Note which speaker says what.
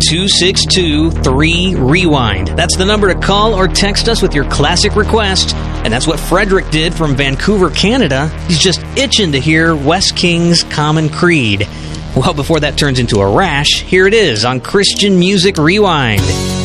Speaker 1: 888-262-3REWIND. That's the number to call or text us with your classic request. And that's what Frederick did from Vancouver, Canada. He's just itching to hear Wes King's Common Creed. Well, before that turns into a rash, here it is on Christian Music Rewind.